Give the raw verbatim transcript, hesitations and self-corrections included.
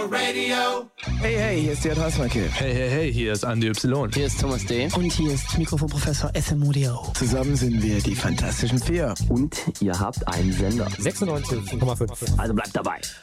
Radio. Hey, hey, hier ist Jörg Hausmarke. Hey, hey, hey, hier ist Andi Y. Hier ist Thomas D. Und hier ist Mikrofonprofessor S M O D O. Zusammen sind wir die Fantastischen Vier. Und ihr habt einen Sender. sechsundneunzig Komma fünf. Also bleibt dabei.